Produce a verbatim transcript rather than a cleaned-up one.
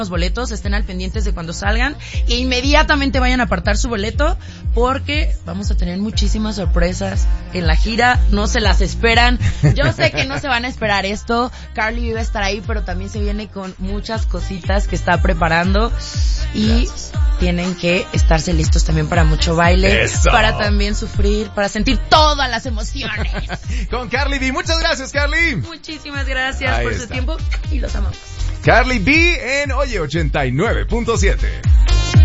los boletos, estén al pendientes de cuando salgan e inmediatamente vayan a apartar su boleto porque vamos a tener muchísimas sorpresas en la gira, no se las esperan. Yo sé que no se van a esperar esto, Carly B va a estar ahí, pero también se viene con muchas cositas que está preparando y Gracias. Tienen que estarse listos también para mucho baile, Eso. Para también sufrir, para sentir todas las emociones. Con Carly B, muchas gracias, Carly. Muchísimas gracias Ahí por está. Su tiempo y los amamos. Carly B en Oye ochenta y nueve punto siete.